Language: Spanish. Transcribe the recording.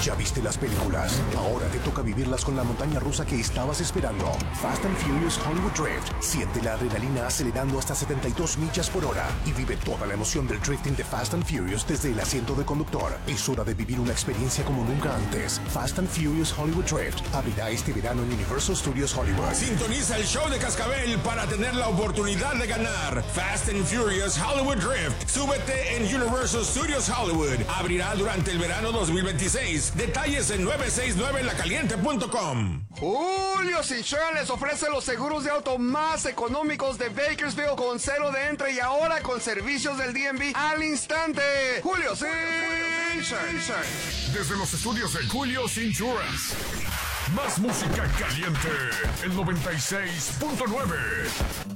Ya viste las películas, ahora te toca vivirlas con la montaña rusa que estabas esperando. Fast and Furious Hollywood Drift. Siente la adrenalina acelerando hasta 72 millas por hora y vive toda la emoción del drifting de Fast and Furious desde el asiento de conductor. Es hora de vivir una experiencia como nunca antes. Fast and Furious Hollywood Drift abrirá este verano en Universal Studios Hollywood. Sintoniza el show de Cascabel para tener la oportunidad de ganar Fast and Furious Hollywood Drift. Súbete en Universal Studios Hollywood. Abrirá durante el verano 2026. Detalles en 969lacaliente.com. Julio's Insurance les ofrece los seguros de auto más económicos de Bakersfield con cero de entre y ahora con servicios del DMV al instante. Julio's Insurance. Desde los estudios de Julio's Insurance. Más música caliente. El 96.9.